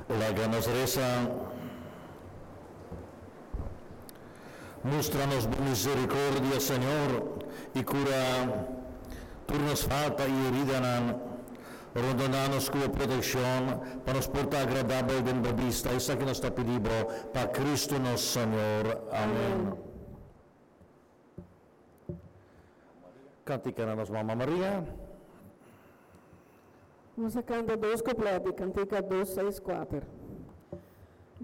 Lágria nos reza, muéstranos misericordia, Señor, y cura turnos falta y herida, rondonanos con protección, para nos portar agradable den vista, esa que nos está pedindo, para Cristo nosso Señor. Amén. Cantica a nossa Mamma Maria. Vamos a cantar 2 coupletti, cantica 264.